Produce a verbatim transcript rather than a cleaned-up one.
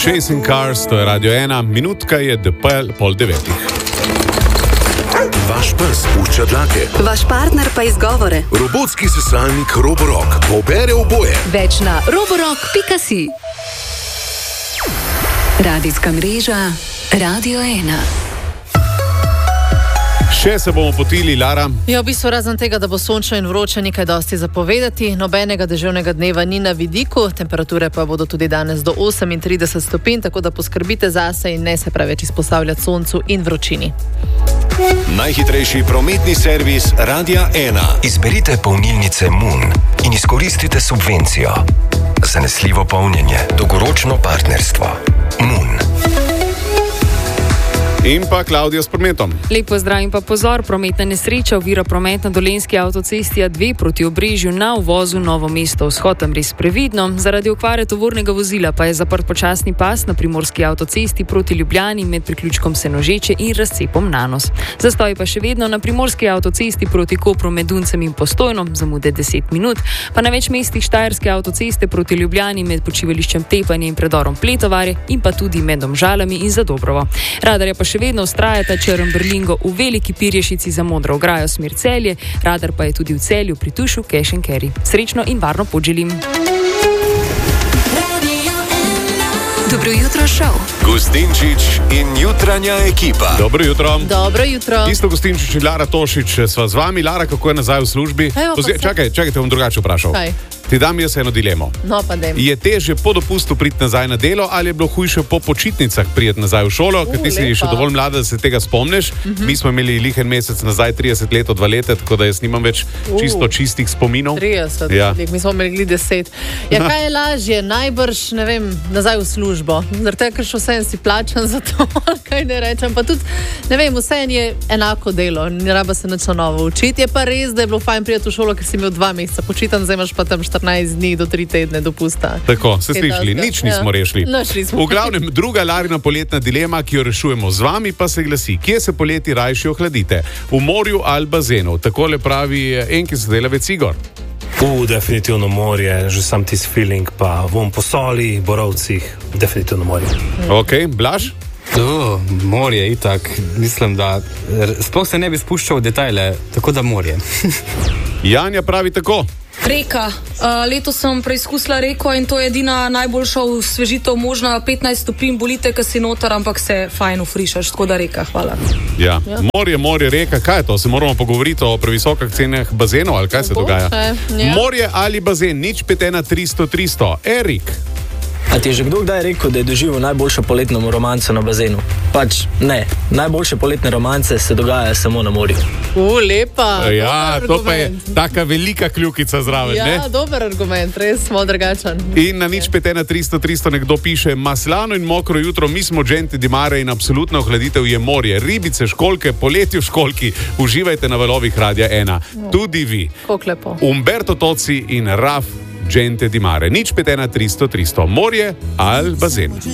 Chasing Cars, to je Radio ena, minutka je do pol devetih. Vaš pes pušča dlake. Vaš partner pa izgovore. Robotski sesalnik Roborock pobere oboje. Več na roborock pika si. Radijska mreža Radio ena. Še se bomo potili, Lara. Ja, v bistvu razen tega, da bo sončno in vroče, nekaj dosti zapovedati. Nobenega deževnega dneva ni na vidiku, temperature pa bodo tudi danes do osemintrideset stopinj, tako da poskrbite zase in ne se preveč izpostavljati soncu in vročini. Najhitrejši prometni servis Radia ena. Izberite polnilnice Moon in izkoristite subvencijo. Zanesljivo polnjenje, dolgoročno partnerstvo. Moon. In pa Klavdija s prometom. Lep pozdrav in pa pozor, prometna nesreča ovira promet na Dolenjski avtocesti A dve proti Obrežju na uvozu Novo mesto vzhod, tam res previdno. Zaradi okvare tovornega vozila pa je zaprt počasni pas na Primorski avtocesti proti Ljubljani med priključkom Senožeče in razcepom Nanos. Zastoj pa še vedno na Primorski avtocesti proti Kopru med Duncem in Postojnom, zamude deset minut, pa na več mestih Štajerske avtoceste proti Ljubljani med počivališčem Tepanje in predorom Pletovarje in pa tudi med Domžalami in Zadobrovo. Radar je pa še vedno vztrajata Črn Brlingo v Veliki Pirješici za Modro ograjo smer Celje, radar pa je tudi v Celju pri Tušu Cash and Carry. Srečno in varno pot želim. Dobro jutro, šov. Gustinčič in jutranja ekipa. Dobro jutro. Dobro jutro. Isto Gustinčič in Lara Tošič sva z vami. Lara, kako je nazaj v službi? Evo, Pozge, se... Čakaj, čakaj, te bom drugače vprašal. Kaj? Ti dam jaz eno dilemo. No, pa dem. Je težje po dopustu priti nazaj na delo ali je bilo hujše po počitnicah priti nazaj v šolo, ker ti si lepa. še dovolj mlada, da se tega spomniš. Uh-huh. Mi smo imeli lihen mesec nazaj, trideset let od dva leta, tako da jaz nimam več uh. čisto čistih spominov. trideset, ja. Mi smo imeli deset. Ja, kaj je lažje? Najbrž, ne vem, nazaj v službo. Zaradi tega, ker še vsem si plačan za to, kaj ne rečem. Pa tudi, ne vem, vsem je enako delo, ne raba se nič novo učiti. Je pa res, da je bilo fajn priti v šolo, ker si imel dva meseca počitan, zdaj imaš pa tam štirinajst dni do tri tedne dopusta. Tako, se slišali, nič nismo ja. rešili. Smo. V glavnem, druga Larina poletna dilema, ki jo rešujemo z vami, pa se glasi, kje se poleti rajši ohladite? V morju ali bazenu? Takole pravi enki sodelavec Igor. U, definitivno morje, že sam tisti feeling, pa vom po soli, borovcih, definitivno morje. Ok, Blaž? O, morje, itak, mislim, da sploh se ne bi spuščal v detajle, tako da morje. Janja pravi tako. Reka. Uh, letos sem preizkusila reko in to je edina najboljša osvežitev možna, petnajst stopinj bolite, ker si noter, ampak se fajn ufrišaš, tako da reka, hvala. Ja. ja, morje, morje, reka, kaj je to? Se moramo pogovoriti o previsokih cenah bazenov, ali kaj se Bo, dogaja? Še, ja. Morje ali bazen, nič pet ena tristo tristo. Erik. A ti je že kdo kdaj rekel, da je doživel najboljšo poletno romanco na bazenu? Pač ne, najboljše poletne romance se dogajajo samo na morju. U, lepa. Ja, to pa je taka velika kljukica zraven, ja, ne? Ja, dober argument, res smo drugačen. In na nič pet ena tristo tristo nekdo piše, maslano in mokro jutro, mi smo Gente di Mare in absolutna ohladitev je morje. Ribice, školjke, poletje v školjki, uživajte na valovih Radia ena. No. Tudi vi. Kako lepo. Umberto Tozzi in Raf Gente di Mare. nič pet ena tristo tristo. Morje ali bazen.